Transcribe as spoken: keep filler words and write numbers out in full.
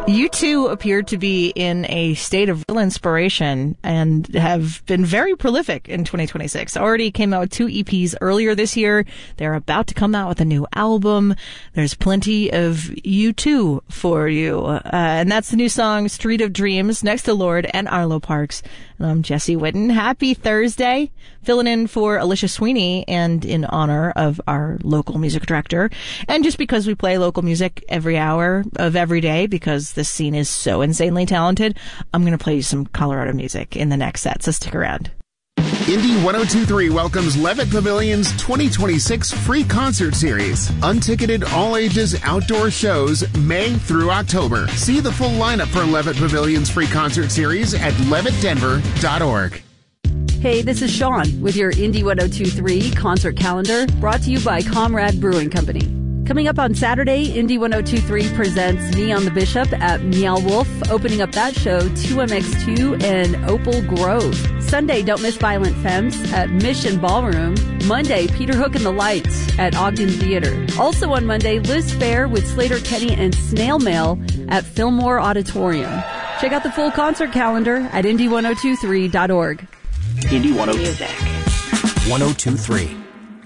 You two appear to be in a state of real inspiration and have been very prolific in twenty twenty-six. Already came out with two E Ps earlier this year. They're about to come out with a new album. There's plenty of U two for you. Uh, and that's the new song, Street of Dreams, next to Lorde and Arlo Parks. And I'm Jesse Whitten. Happy Thursday. Filling in for Alicia Sweeney and in honor of our local music director. And just because we play local music every hour of every day, because this scene is so insanely talented, I'm going to play you some Colorado music in the next set, so stick around. Indy one oh two point three welcomes Levitt Pavilion's twenty twenty-six free concert series. Unticketed all-ages outdoor shows May through October. See the full lineup for Levitt Pavilion's free concert series at levitt denver dot org. Hey, this is Sean with your Indy one oh two point three concert calendar, brought to you by Comrade Brewing Company. Coming up on Saturday, Indy one oh two point three presents Neon the Bishop at Meow Wolf, opening up that show, two M X two and Opal Grove. Sunday, don't miss Violent Femmes at Mission Ballroom. Monday, Peter Hook and the Lights at Ogden Theater. Also on Monday, Liz Fair with Slater Kenny and Snail Mail at Fillmore Auditorium. Check out the full concert calendar at indy one oh two three dot org. Indy one oh two three.